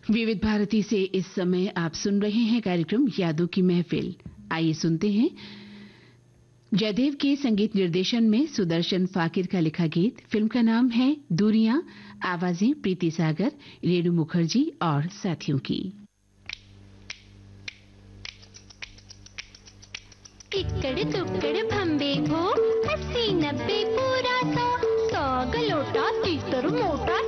विविध भारती से इस समय आप सुन रहे हैं कार्यक्रम यादों की महफिल। आइए सुनते हैं जयदेव के संगीत निर्देशन में सुदर्शन फाकिर का लिखा गीत। फिल्म का नाम है दूरियां। आवाजें प्रीति सागर, रेणु मुखर्जी और साथियों की। टिकड़ टुकड़ भंबे हो 80 90 पूरा 100 गलोटा तीतर मोटा